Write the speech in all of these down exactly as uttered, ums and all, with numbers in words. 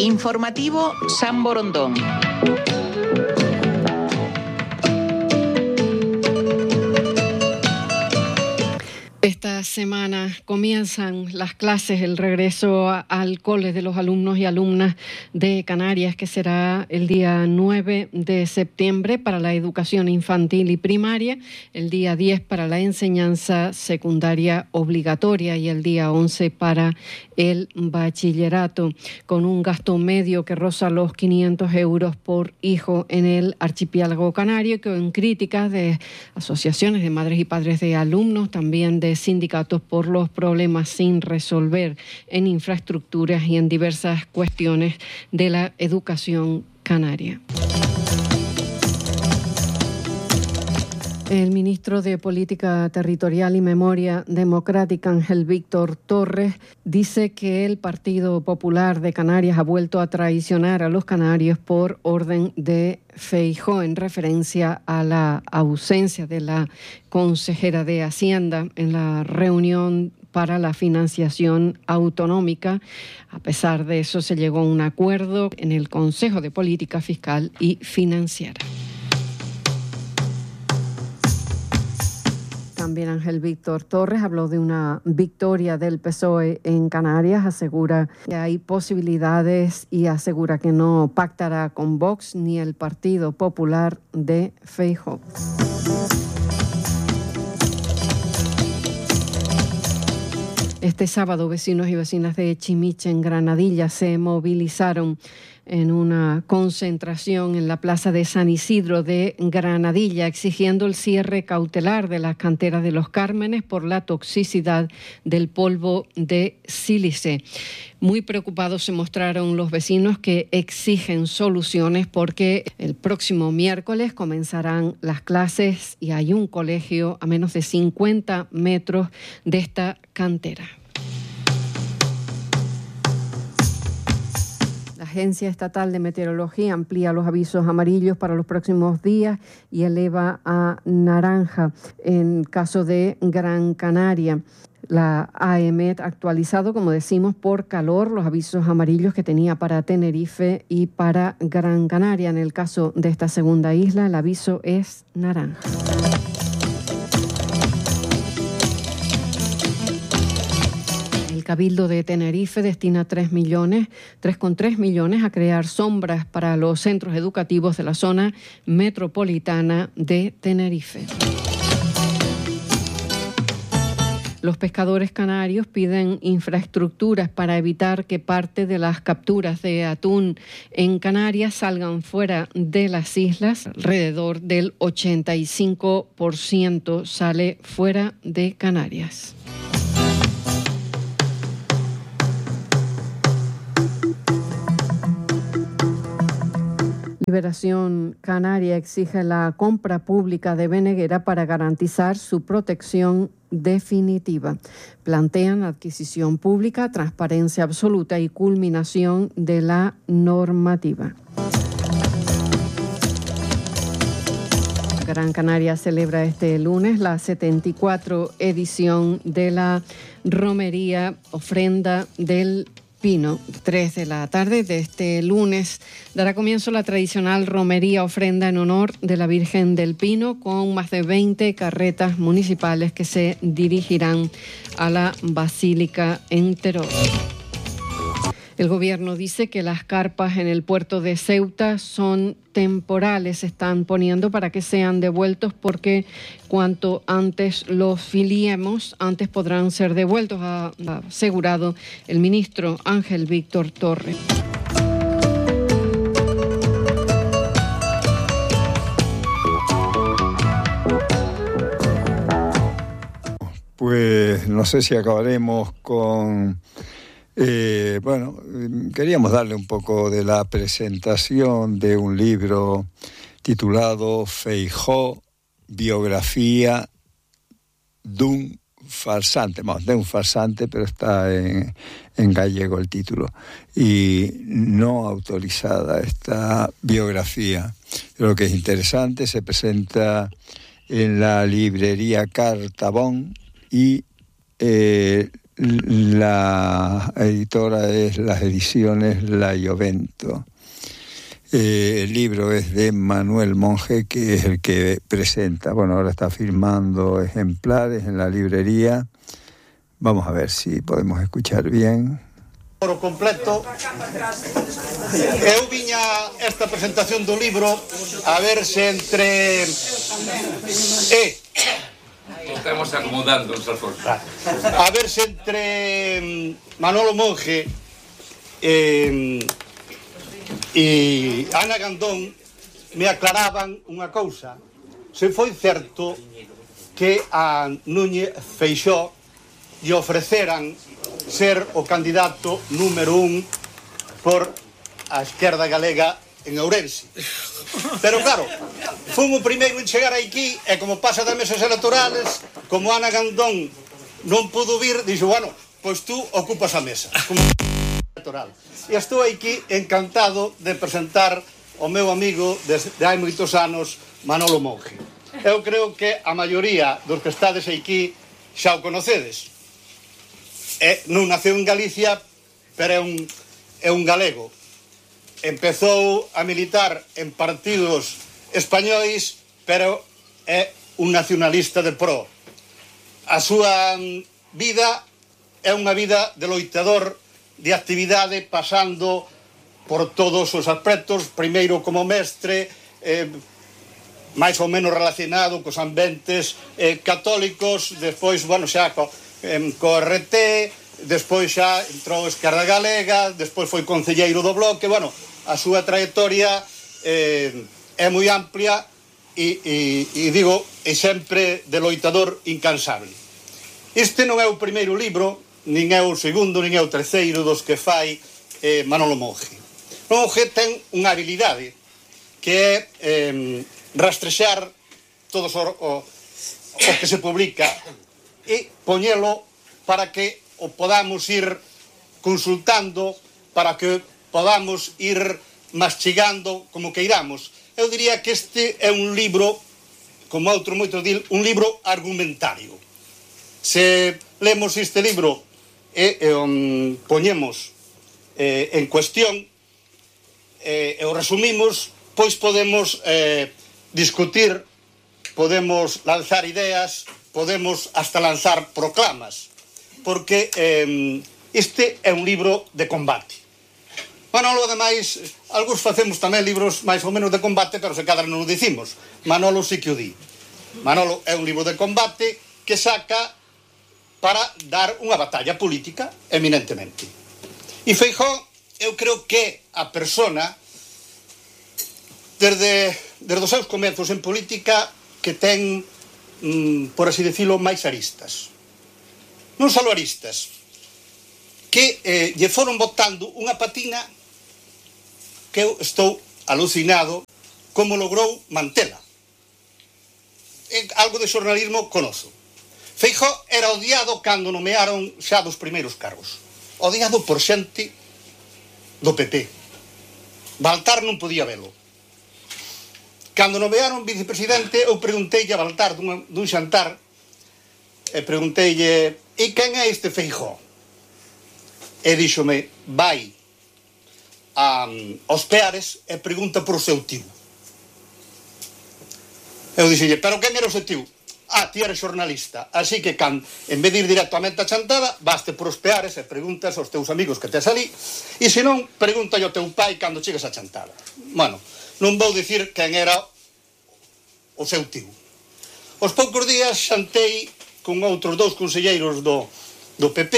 Informativo San Borondón. Esta semana comienzan las clases, el regreso a, al cole de los alumnos y alumnas de Canarias, que será el día nueve de septiembre para la educación infantil y primaria, el día diez para la enseñanza secundaria obligatoria y el día once para el bachillerato, con un gasto medio que roza los quinientos euros por hijo en el archipiélago canario, con críticas de asociaciones de madres y padres de alumnos, también de sindicatos por los problemas sin resolver en infraestructuras y en diversas cuestiones de la educación canaria. El ministro de Política Territorial y Memoria Democrática, Ángel Víctor Torres, dice que el Partido Popular de Canarias ha vuelto a traicionar a los canarios por orden de Feijóo, en referencia a la ausencia de la consejera de Hacienda en la reunión para la financiación autonómica. A pesar de eso, se llegó a un acuerdo en el Consejo de Política Fiscal y Financiera. También Ángel Víctor Torres habló de una victoria del P S O E en Canarias, asegura que hay posibilidades y asegura que no pactará con Vox ni el Partido Popular de Feijóo. Este sábado, vecinos y vecinas de Chimiche, en Granadilla, se movilizaron en una concentración en la plaza de San Isidro de Granadilla, exigiendo el cierre cautelar de las canteras de Los Cármenes por la toxicidad del polvo de sílice. Muy preocupados se mostraron los vecinos, que exigen soluciones porque el próximo miércoles comenzarán las clases y hay un colegio a menos de cincuenta metros de esta cantera. La Agencia Estatal de Meteorología amplía los avisos amarillos para los próximos días y eleva a naranja en caso de Gran Canaria. La AEMET ha actualizado, como decimos, por calor los avisos amarillos que tenía para Tenerife y para Gran Canaria. En el caso de esta segunda isla, el aviso es naranja. El Cabildo de Tenerife destina tres millones, tres coma tres millones a crear sombras para los centros educativos de la zona metropolitana de Tenerife. Los pescadores canarios piden infraestructuras para evitar que parte de las capturas de atún en Canarias salgan fuera de las islas. Alrededor del ochenta y cinco por ciento sale fuera de Canarias. Liberación Canaria exige la compra pública de Beneguera para garantizar su protección definitiva. Plantean adquisición pública, transparencia absoluta y culminación de la normativa. Gran Canaria celebra este lunes la setenta y cuatro edición de la romería Ofrenda del Pino. Tres de la tarde de este lunes dará comienzo la tradicional romería ofrenda en honor de la Virgen del Pino, con más de veinte carretas municipales que se dirigirán a la Basílica en Teror. El gobierno dice que las carpas en el puerto de Ceuta son temporales, se están poniendo para que sean devueltos, porque cuanto antes los filiemos, antes podrán ser devueltos, ha asegurado el ministro Ángel Víctor Torres. Pues no sé si acabaremos con... Eh, bueno, queríamos darle un poco de la presentación de un libro titulado Feijóo, biografía d'un farsante, vamos, de un farsante, pero está en, en gallego el título, y no autorizada esta biografía. Lo que es interesante, se presenta en la librería Cartabón y eh, la editora es las ediciones La Iovento. Eh, el libro es de Manuel Monge, que es el que presenta. Bueno, ahora está firmando ejemplares en la librería. Vamos a ver si podemos escuchar bien. Por completo, eu viña esta presentación do libro a ver se entre e estamos acomodando os alforjes. A ver se entre Manolo Monge e, e Ana Gandón me aclaraban unha cousa. Se foi certo que a Núñez Feixóo lle ofreceran ser o candidato número un por a esquerda galega en Ourense. Pero claro, fun o primeiro en chegar aquí e como pasa das mesas electorales, como Ana Gandón non pudo vir, dixo, bueno, pois tú ocupas a mesa como electoral. E estou aquí encantado de presentar o meu amigo desde de hai moitos anos, Manolo Monge. Eu creo que a maioría dos que estades aquí xa o conocedes. É, non naceu en Galicia, pero é un, é un galego. Empezou a militar en partidos españois, pero é un nacionalista de pro. A súa vida é unha vida de loitador, de actividade, pasando por todos os aspectos, primeiro como mestre, eh, máis ou menos relacionado cos ambientes eh, católicos, despois, bueno, xa co, eh, co R T, despois xa entrou a Esquerda Galega, despois foi concelleiro do Bloque. Bueno, a súa trayectoria eh, é moi amplia e, e, e digo, é sempre de loitador incansable. Este non é o primeiro libro, nin é o segundo, nin é o terceiro dos que fai eh, Manolo Monge. Monge ten unha habilidade que é eh, rastrexar todos o, o, o que se publica e poñelo para que o podamos ir consultando, para que podamos ir mastigando como queiramos. Eu diría que este é un libro, como outro moito dil, un libro argumentario. Se lemos este libro e, e um, poñemos eh, en cuestión eh, e o resumimos, pois podemos eh, discutir, podemos lanzar ideas, podemos hasta lanzar proclamas, porque eh, este é un libro de combate. Manolo, ademais, algúns facemos tamén libros máis ou menos de combate, pero se cadra non o dicimos. Manolo sí que o di. Manolo é un libro de combate que saca para dar unha batalla política, eminentemente. E Feijóo, eu creo que a persona, desde, desde os seus comezos en política, que ten, mm, por así decirlo, máis aristas. Non só aristas, que eh, lle foron botando unha patina que eu estou alucinado como logrou mantela. É algo de xornalismo conozo. Feijóo era odiado cando nomearon xa dos primeiros cargos. Odiado por xente do P P. Baltar non podía velo. Cando nomearon vicepresidente, eu pregunteille a Baltar dun, dun xantar, e pregunteille, e quen é este Feijóo? E díxome, vai a, aos Peares e pregunta por o seu tío. Eu dixelle, pero quen era o seu tío? Ah, ti eres xornalista, así que can, en vez de ir directamente a chantada, vaste por os Peares e preguntas aos teus amigos que tes ali, e se non, pregunta ao teu pai cando chegas a chantada. Bueno, non vou dicir quen era o seu tío. Os poucos días xantei con outros dous conselleiros do, do P P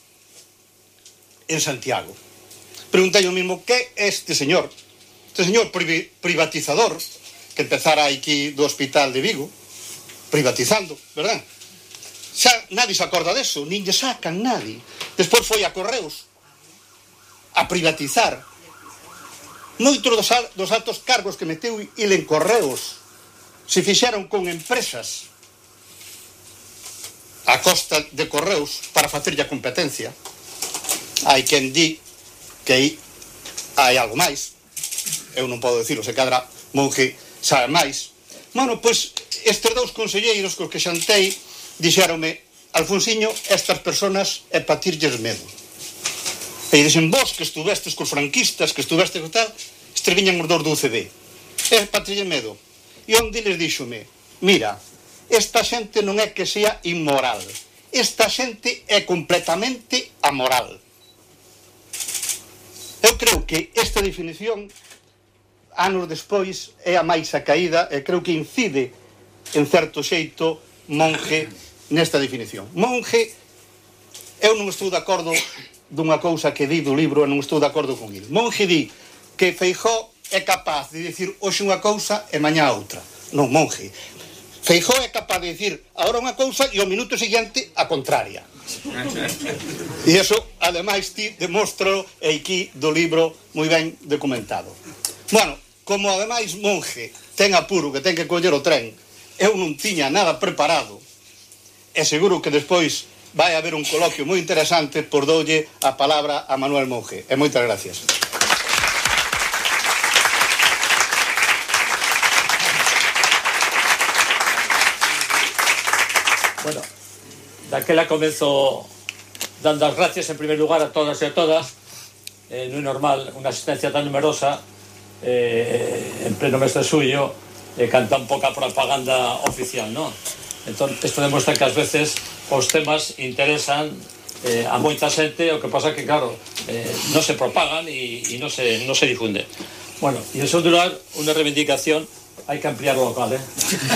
en Santiago. Preguntei o mismo, que é este señor? Este señor privi, privatizador que empezara aquí do Hospital de Vigo, privatizando, verdad? Xa nadie se acorda deso, nin lle sacan nadie. Despois foi a Correos a privatizar. Moitos dos, dos altos cargos que meteu il en Correos se fixeron con empresas a costa de Correos para facerlle a competencia. Hai quen di que hai algo máis. Eu non podo dicirlo, se cadra Monge sabe máis. Bueno, pois estes dous conselleiros cos que xantei dixéronme, Alfonsiño, estas personas é para tirlles medo. E dicen, vos que estuvestes cos franquistas, que estuvestes co tal, estes viñan os dos do U C D. É para tirlles medo. E onde les díxome, mira, esta xente non é que sea inmoral, esta xente é completamente amoral. Eu creo que esta definición, anos despois, é a máis acaída e creo que incide, en certo xeito, Monge nesta definición. Monge, eu non estou de acordo dunha cousa que di do libro e non estou de acordo con ele. Monge di que Feijóo é capaz de dicir hoxe unha cousa e mañá outra. Non, Monge. Feijóo é capaz de dicir agora unha cousa e ao minuto seguinte a contraria. E iso, ademais, ti demóstralo e aquí do libro moi ben documentado. Bueno, como ademais Monge ten apuro que ten que coller o tren, eu non tiña nada preparado e seguro que despois vai haber un coloquio moi interesante, por doulle a palabra a Manuel Monge. E moitas gracias. Bueno, daquela comezo dando as gracias en primer lugar a todas e a todas. Eh, non é normal unha asistencia tan numerosa eh, en pleno mes de suyo e eh, canta un pouca propaganda oficial, non? Entón, isto demostra que ás veces os temas interesan eh, a moita xente, o que pasa que, claro, eh, non se propagan e, e non se, non se difunde. Bueno, e en segundo lugar, unha reivindicación, hai que ampliar o local, eh?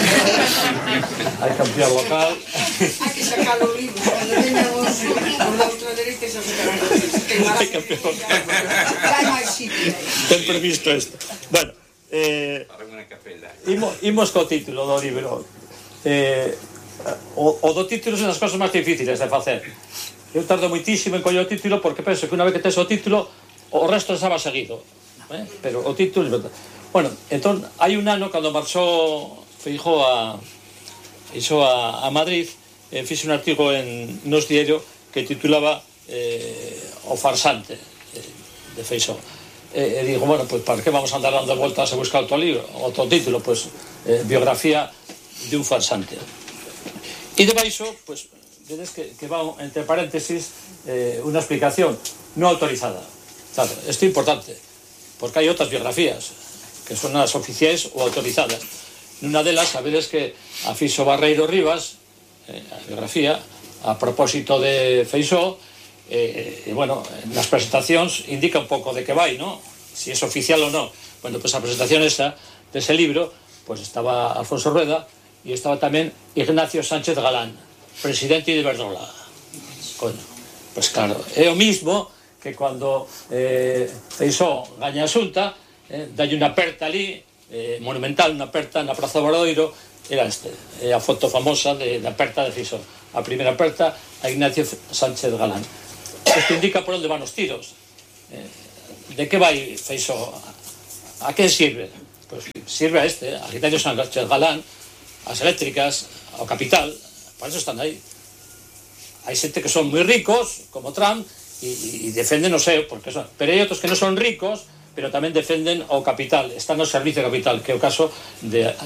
Hai que ampliar o local. Hai que sacar o libro, cando teñamos os da ultradereita se sacarán os libros. Hai que ampliar o local. Hai máis sitio. Ten previsto isto. Bueno, eh, imos, imos co título do libro. Eh, o, o do título son as cosas máis difíciles de facer. Eu tardo moitísimo en coller o título porque penso que unha vez que tes o título o resto estaba seguido, eh? Pero o título... Bueno, entón, hai un ano cando marchou Feijóo a, a, a Madrid, eh, fixe un artigo en Nos Diario que titulaba eh, O farsante eh, de Feijóo. E, e digo, bueno, pues para que vamos a andar dando voltas a buscar outro libro, outro título, pues eh, biografía de un farsante. E debaixo, pues, vedes que, que va entre paréntesis eh, unha explicación non autorizada. Claro, isto é importante, porque hai outras biografías que son as oficiais ou autorizadas. Nunha delas, sabedes que a fixo Barreiro Rivas, eh, a biografía, a propósito de Feijóo, e, eh, bueno, nas presentacións indica un pouco de que vai, non? Si é oficial ou non. Bueno, pues a presentación esa, dese libro, pues estaba Alfonso Rueda, e estaba tamén Ignacio Sánchez Galán, presidente de Iberdrola. Coño, pues claro, é o mismo que cando eh, Feijóo gaña a Xunta, eh, dalle unha aperta ali, eh, monumental, unha aperta na Praza Obradoiro, era este, é a foto famosa de, da aperta de Feijóo. A primeira aperta a Ignacio Sánchez Galán. Isto indica por onde van os tiros. Eh, de que vai Feijóo? A quen sirve? Pues sirve a este, a Ignacio Sánchez Galán, as eléctricas, ao capital, para eso están aí. Hai xente que son moi ricos, como Trump, e, e defenden o seu, porque son, pero hai outros que non son ricos, pero tamén defenden o capital, están no servicio do capital, que é o caso de